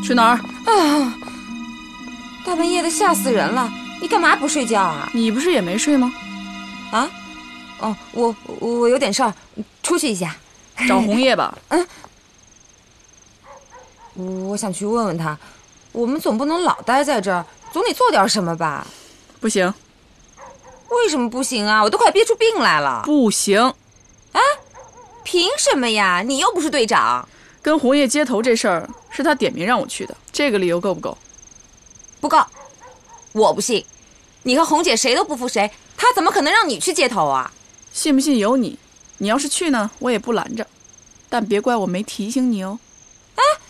去哪儿？ 啊！大半夜的吓死人了！你干嘛不睡觉啊？ 你不是也没睡吗？ 啊？哦，我有点事儿，出去一下。 找红叶吧。 我想去问问他，我们总不能老待在这儿，总得做点什么吧？ 不行。 为什么不行啊？我都快憋出病来了。 不行。 啊？凭什么呀？你又不是队长。 跟红叶接头这事儿是他点名让我去的，这个理由够不够？ 不够，我不信。你和红姐谁都不服谁，他怎么可能让你去接头啊？ 信不信由你，你要是去呢，我也不拦着，但别怪我没提醒你哦。